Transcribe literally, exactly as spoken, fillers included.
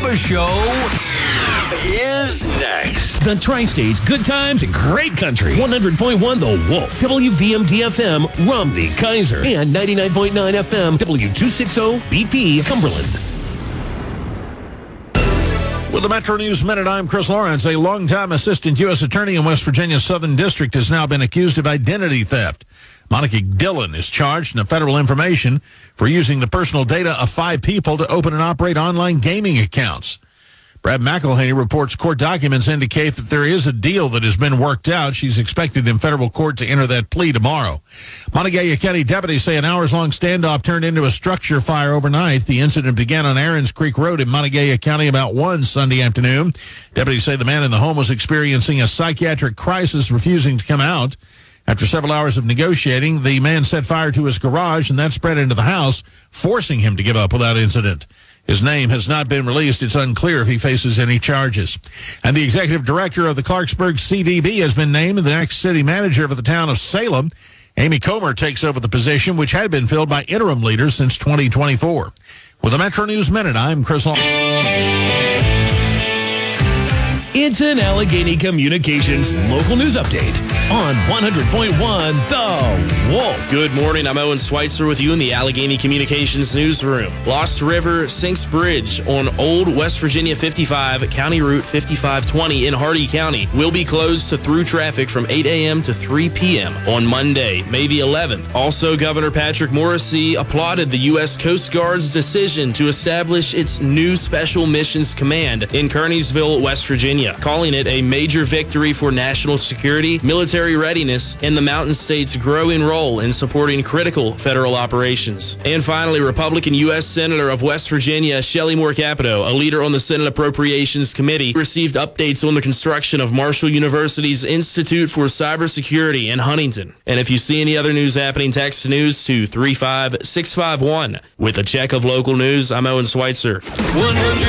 Bubba Show is next. The Tri-States, good times and great country. one hundred point one The Wolf, W V M D F M, Romney, Kaiser, and ninety-nine point nine F M, W two sixty B P, Cumberland. With the Metro News Minute, I'm Chris Lawrence. A longtime assistant U S attorney in West Virginia's Southern District has now been accused of identity theft. Monica Dillon is charged in a federal information for using the personal data of five people to open and operate online gaming accounts. Brad McElhaney reports court documents indicate that there is a deal that has been worked out. She's expected in federal court to enter that plea tomorrow. Montague County deputies say an hours-long standoff turned into a structure fire overnight. The incident began on Aarons Creek Road in Montague County about one Sunday afternoon. Deputies say the man in the home was experiencing a psychiatric crisis, refusing to come out. After several hours of negotiating, the man set fire to his garage, and that spread into the house, forcing him to give up without incident. His name has not been released. It's unclear if he faces any charges. And the executive director of the Clarksburg C D B has been named the next city manager for the town of Salem. Amy Comer takes over the position, which had been filled by interim leaders since twenty twenty-four. With the Metro News Minute, I'm Chris Long. It's an Allegheny Communications local news update on one hundred point one The Wolf. Good morning. I'm Owen Schweitzer with you in the Allegheny Communications newsroom. Lost River sinks bridge on Old West Virginia fifty-five, County Route fifty-five twenty in Hardee County will be closed to through traffic from eight a.m. to three p.m. on Monday, May the eleventh. Also, Governor Patrick Morrisey applauded the U S Coast Guard's decision to establish its new Special Missions Command in Kearneysville, West Virginia, calling it a major victory for national security, military readiness, and the Mountain States' growing role in supporting critical federal operations. And finally, Republican U S Senator of West Virginia, Shelley Moore Capito, a leader on the Senate Appropriations Committee, received updates on the construction of Marshall University's Institute for Cybersecurity in Huntington. And if you see any other news happening, text news to three five six five one. With a check of local news, I'm Owen Schweitzer.